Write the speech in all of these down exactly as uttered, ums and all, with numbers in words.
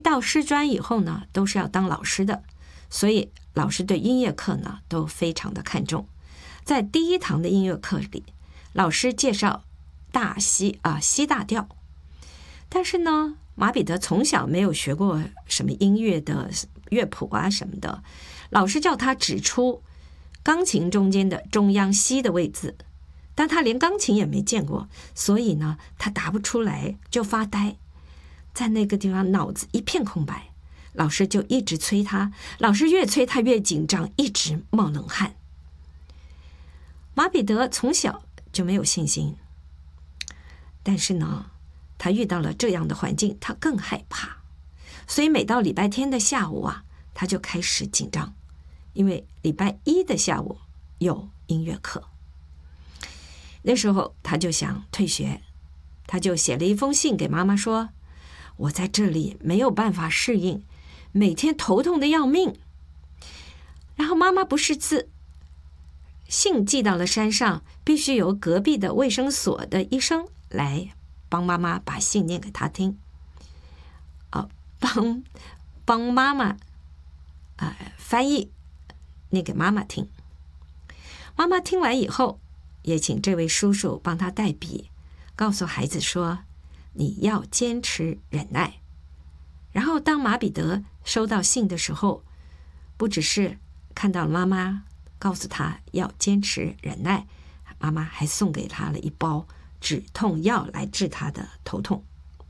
到师专以后呢，都是要当老师的，所以老师对音乐课呢都非常的看重。在第一堂的音乐课里，老师介绍大西啊西大调，但是呢，马彼得从小没有学过什么音乐的乐谱啊什么的，老师叫他指出钢琴中间的中央西的位置，但他连钢琴也没见过，所以呢，他答不出来，就发呆，在那个地方脑子一片空白。老师就一直催他，老师越催他越紧张，一直冒冷汗。马彼得从小就没有信心，但是呢，他遇到了这样的环境，他更害怕，所以每到礼拜天的下午啊，他就开始紧张，因为礼拜一的下午有音乐课。那时候他就想退学，他就写了一封信给妈妈说，我在这里没有办法适应，每天头痛的要命。然后妈妈不识字，信寄到了山上，必须由隔壁的卫生所的医生来帮妈妈把信念给他听，哦，帮帮妈妈呃翻译念给妈妈听。妈妈听完以后，也请这位叔叔帮他代笔，告诉孩子说，你要坚持忍耐。然后当马彼得收到信的时候，不只是看到了妈妈告诉他要坚持忍耐，妈妈还送给他了一包止痛药来治他的头痛。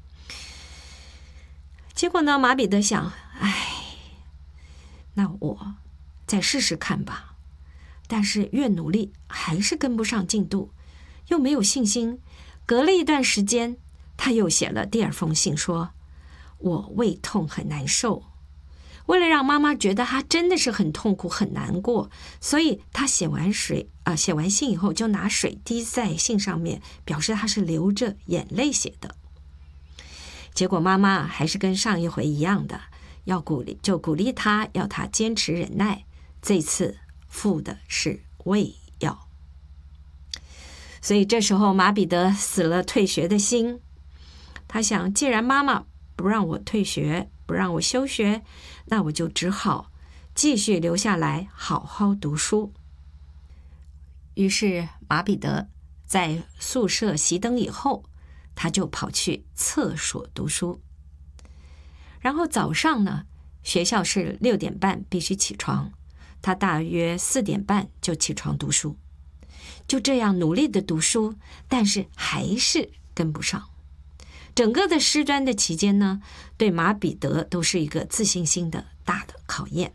结果呢，马彼得想，哎，那我再试试看吧。但是越努力还是跟不上进度，又没有信心。隔了一段时间，他又写了第二封信说，我胃痛很难受。为了让妈妈觉得他真的是很痛苦很难过，所以他写完水啊、呃，写完信以后就拿水滴在信上面，表示他是流着眼泪写的。结果妈妈还是跟上一回一样的，要鼓励就鼓励他，要他坚持忍耐。这次付的是胃药。所以这时候马彼得死了退学的心，他想，既然妈妈不让我退学，不让我休学，那我就只好继续留下来好好读书。于是马彼得在宿舍熄灯以后，他就跑去厕所读书。然后早上呢，学校是六点半必须起床，他大约四点半就起床读书。就这样努力的读书，但是还是跟不上。整个的师专的期间呢，对马彼得都是一个自信心的大的考验。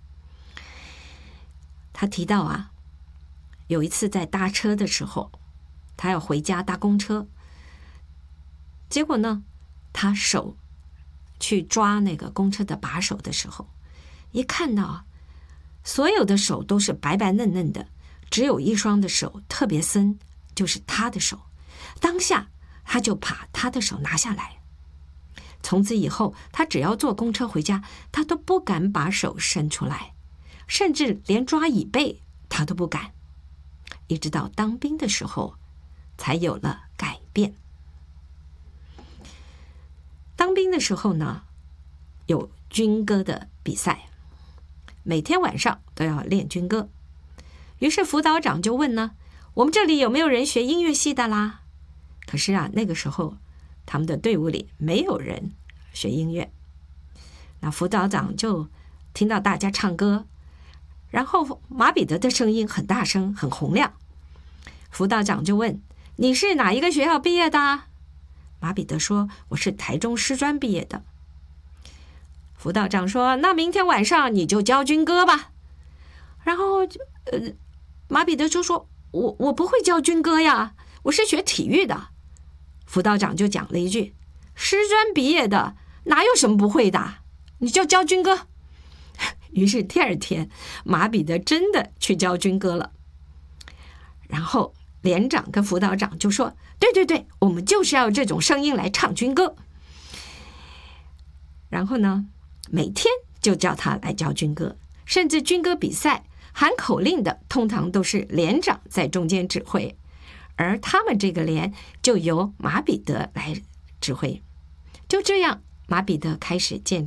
他提到啊，有一次在搭车的时候，他要回家搭公车，结果呢，他手去抓那个公车的把手的时候，一看到啊，所有的手都是白白嫩嫩的，只有一双的手特别深，就是他的手。当下他就把他的手拿下来。从此以后，他只要坐公车回家，他都不敢把手伸出来，甚至连抓椅背他都不敢。一直到当兵的时候，才有了改变。当兵的时候呢，有军歌的比赛，每天晚上都要练军歌。于是辅导长就问呢，我们这里有没有人学音乐系的啦？可是啊，那个时候他们的队伍里没有人学音乐。那辅导长就听到大家唱歌，然后马彼得的声音很大声很洪亮。辅导长就问，你是哪一个学校毕业的？马彼得说，我是台中师专毕业的。辅导长说，那明天晚上你就教军歌吧。然后呃，马彼得就说，我我不会教军歌呀，我是学体育的。辅导长就讲了一句，师专毕业的哪有什么不会的，你就教军歌。于是第二天马彼得真的去教军歌了。然后连长跟辅导长就说，对对对，我们就是要这种声音来唱军歌。然后呢，每天就叫他来教军歌，甚至军歌比赛喊口令的通常都是连长在中间指挥，而他们这个连就由马彼得来指挥。就这样，马彼得开始建